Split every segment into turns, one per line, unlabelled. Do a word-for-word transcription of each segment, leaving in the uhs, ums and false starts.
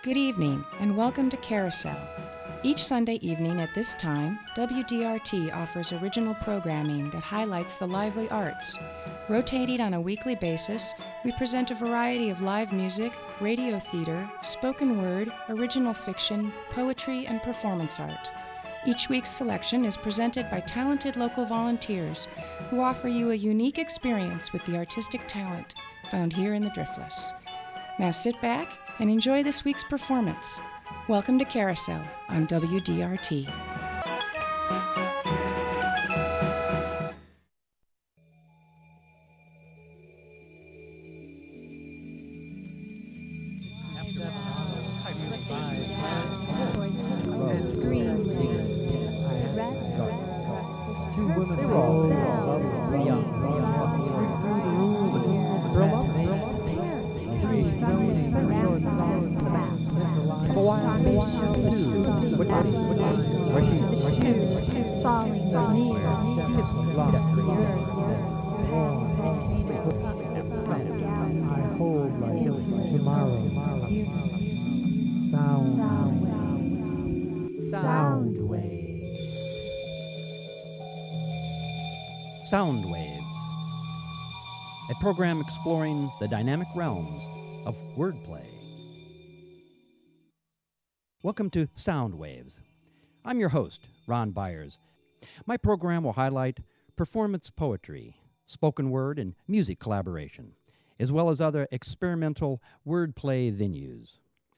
Good evening, and welcome to Carousel. Each Sunday evening at this time, W D R T offers original programming that highlights the lively arts. Rotating on a weekly basis, we present a variety of live music, radio theater, spoken word, original fiction, poetry, and performance art. Each week's selection is presented by talented local volunteers who offer you a unique experience with the artistic talent found here in the Driftless. Now sit back and enjoy this week's performance. Welcome to Carousel on W D R T.
Sound Waves, a program exploring the dynamic realms of wordplay. Welcome to Sound Waves. I'm your host, Ron Byers. My program will highlight performance poetry, spoken word, and music collaboration, as well as other experimental wordplay venues.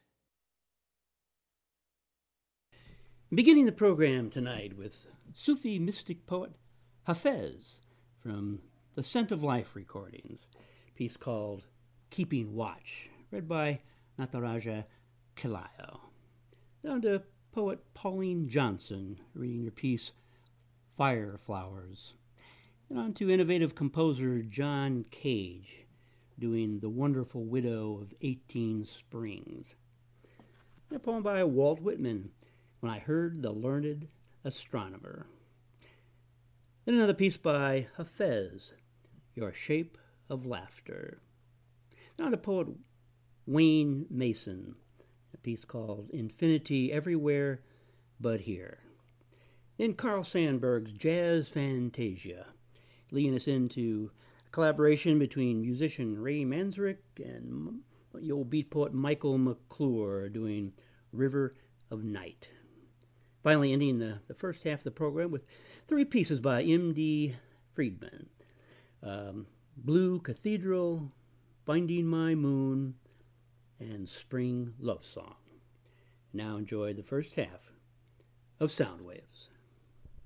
Beginning the program tonight with Sufi mystic poet Hafez from the Scent of Life recordings, a piece called Keeping Watch, read by Nataraja Kelayo. Down to poet Pauline Johnson reading her piece Fire Flowers. And on to innovative composer John Cage doing The Wonderful Widow of Eighteen Springs. And a poem by Walt Whitman, When I Heard the Learned Astronomer. Then another piece by Hafez, Your Shape of Laughter. Now to poet Wayne Mason, a piece called Infinity Everywhere But Here. Then Carl Sandburg's Jazz Fantasia, leading us into a collaboration between musician Ray Manzarek and the old beat poet Michael McClure doing River of Night. Finally ending the, the first half of the program with three pieces by M D Friedman. Um, Blue Cathedral, Finding My Moon, and Spring Love Song. Now enjoy the first half of Sound Waves.